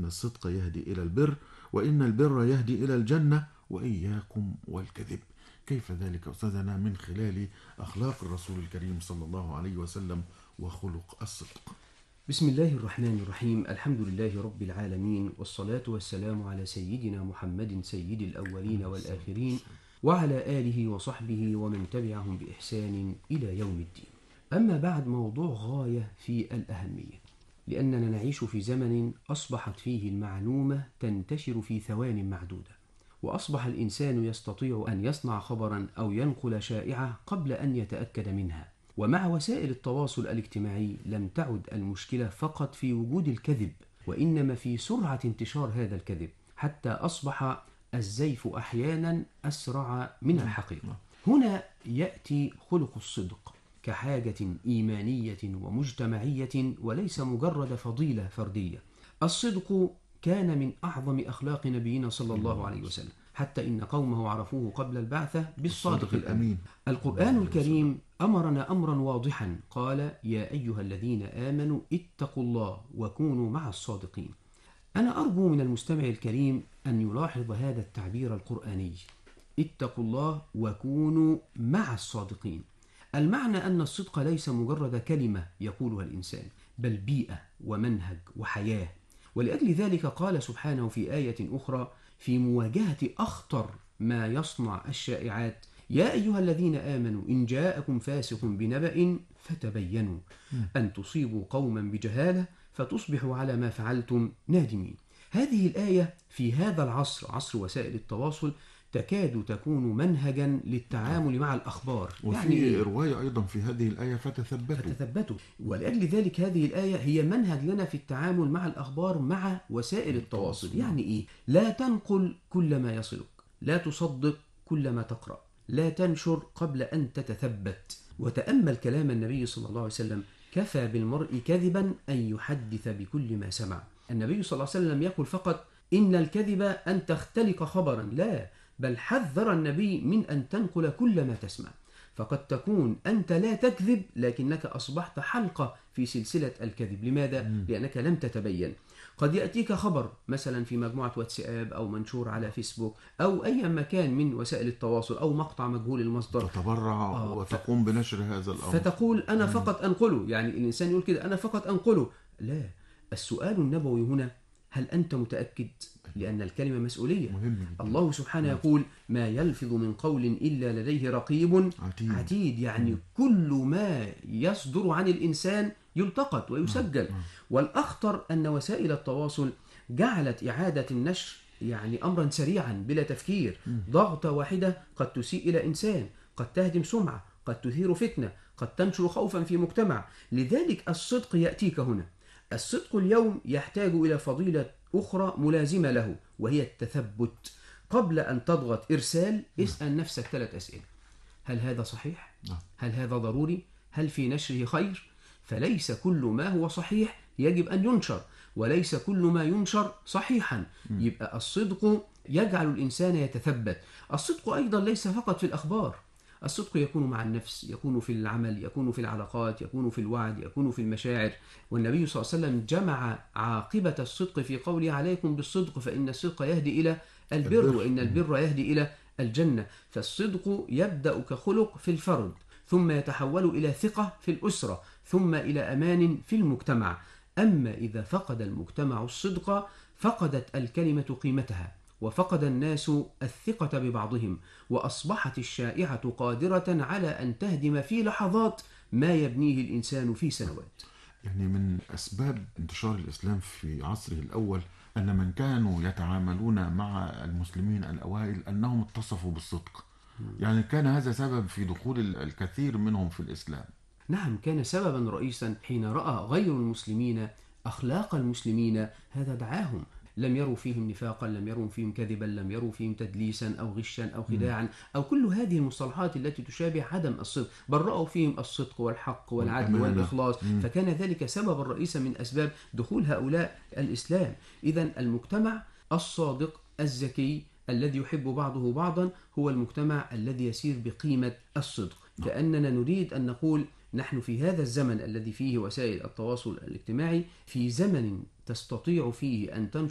إن الصدق يهدي إلى البر، وإن البر يهدي إلى الجنة، وإياكم والكذب. كيف ذلك أستاذنا من خلال أخلاق الرسول الكريم صلى الله عليه وسلم وخلق الصدق؟ بسم الله الرحمن الرحيم. الحمد لله رب العالمين، والصلاة والسلام على سيدنا محمد سيد الأولين والآخرين، وعلى آله وصحبه ومن تبعهم بإحسان إلى يوم الدين. أما بعد، موضوع غاية في الأهمية، لأننا نعيش في زمن أصبحت فيه المعلومة تنتشر في ثوان معدودة، وأصبح الإنسان يستطيع أن يصنع خبرا أو ينقل شائعة قبل أن يتأكد منها. ومع وسائل التواصل الاجتماعي لم تعد المشكلة فقط في وجود الكذب، وإنما في سرعة انتشار هذا الكذب، حتى أصبح الزيف أحيانا أسرع من الحقيقة. هنا يأتي خلق الصدق كحاجة إيمانية ومجتمعية، وليس مجرد فضيلة فردية. الصدق كان من أعظم أخلاق نبينا صلى الله عليه وسلم، حتى إن قومه عرفوه قبل البعثة بالصادق الأمين. القرآن الكريم أمرنا أمرا واضحا، قال: يا أيها الذين آمنوا اتقوا الله وكونوا مع الصادقين. أنا أرجو من المستمع الكريم أن يلاحظ هذا التعبير القرآني: اتقوا الله وكونوا مع الصادقين. المعنى أن الصدق ليس مجرد كلمة يقولها الإنسان، بل بيئة ومنهج وحياة. ولأجل ذلك قال سبحانه في آية أخرى في مواجهة أخطر ما يصنع الشائعات: يا أيها الذين آمنوا إن جاءكم فاسق بنبأ فتبينوا أن تصيبوا قوما بجهالة فتصبحوا على ما فعلتم نادمين. هذه الآية في هذا العصر، عصر وسائل التواصل، تكاد تكون منهجا للتعامل مع الأخبار. وفي رواية أيضا في هذه الآية فتثبتوا. ولأجل ذلك هذه الآية هي منهج لنا في التعامل مع الأخبار مع وسائل التواصل. يعني إيه؟ لا تنقل كل ما يصلك، لا تصدق كل ما تقرأ، لا تنشر قبل أن تتثبت. وتأمل كلام النبي صلى الله عليه وسلم: كفى بالمرء كذبا أن يحدث بكل ما سمع. النبي صلى الله عليه وسلم يقول فقط إن الكذب أن تختلق خبرا، لا، بل حذر النبي من أن تنقل كل ما تسمع. فقد تكون أنت لا تكذب، لكنك أصبحت حلقة في سلسلة الكذب. لماذا؟ لأنك لم تتبين. قد يأتيك خبر مثلا في مجموعة واتساب أو منشور على فيسبوك أو أي مكان من وسائل التواصل، أو مقطع مجهول المصدر، تتبرع وتقوم بنشر هذا الأمر، فتقول أنا فقط أنقله. يعني الإنسان يقول كده: أنا فقط أنقله. لا، السؤال النبوي هنا: هل أنت متأكد؟ لأن الكلمة مسؤولية. الله سبحانه يقول: ما يلفظ من قول إلا لديه رقيب عتيد. يعني كل ما يصدر عن الإنسان يلتقط ويسجل. والأخطر أن وسائل التواصل جعلت إعادة النشر يعني أمرا سريعا بلا تفكير. ضغطة واحدة قد تسيء إلى إنسان، قد تهدم سمعة، قد تثير فتنة، قد تنشر خوفا في مجتمع. لذلك الصدق يأتيك هنا. الصدق اليوم يحتاج إلى فضيلة أخرى ملازمة له، وهي التثبت. قبل أن تضغط إرسال اسأل نفسك 3 أسئلة: هل هذا صحيح؟ هل هذا ضروري؟ هل في نشره خير؟ فليس كل ما هو صحيح يجب أن ينشر، وليس كل ما ينشر صحيحا. يبقى الصدق يجعل الإنسان يتثبت. الصدق أيضا ليس فقط في الأخبار، الصدق يكون مع النفس، يكون في العمل، يكون في العلاقات، يكون في الوعد، يكون في المشاعر. والنبي صلى الله عليه وسلم جمع عاقبة الصدق في قوله: عليكم بالصدق فإن الصدق يهدي إلى البر، وإن البر يهدي إلى الجنة. فالصدق يبدأ كخلق في الفرد، ثم يتحول إلى ثقة في الأسرة، ثم إلى أمان في المجتمع. أما إذا فقد المجتمع الصدق فقدت الكلمة قيمتها، وفقد الناس الثقة ببعضهم، وأصبحت الشائعة قادرة على أن تهدم في لحظات ما يبنيه الإنسان في سنوات. يعني من أسباب انتشار الإسلام في عصره الأول أن من كانوا يتعاملون مع المسلمين الأوائل أنهم اتصفوا بالصدق. يعني كان هذا سبب في دخول الكثير منهم في الإسلام. نعم، كان سببا رئيسا. حين رأى غير المسلمين أخلاق المسلمين هذا دعاهم. لم يروا فيهم نفاقا، لم يروا فيهم كذبا، لم يروا فيهم تدليسا أو غشا أو خداعا أو كل هذه المصطلحات التي تشابه عدم الصدق، بل رأوا فيهم الصدق والحق والعدل والإخلاص. فكان ذلك سببا رئيسا من أسباب دخول هؤلاء الإسلام. إذن المجتمع الصادق الذكي الذي يحب بعضه بعضا هو المجتمع الذي يسير بقيمة الصدق. كأننا نريد أن نقول: نحن في هذا الزمن الذي فيه وسائل التواصل الاجتماعي، في زمن تستطيع فيه أن تنشر